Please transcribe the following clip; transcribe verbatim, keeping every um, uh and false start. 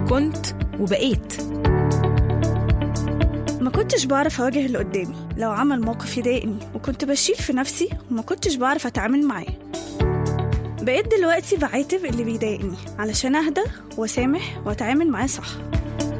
كنت وبقيت. ما كنتش بعرف أواجه اللي قدامي لو عمل موقف يضايقني، وكنت بشيل في نفسي وما كنتش بعرف أتعامل معاه. بقيت دلوقتي بعاتب اللي بيضايقني علشان أهدى وسامح وأتعامل معاه صح.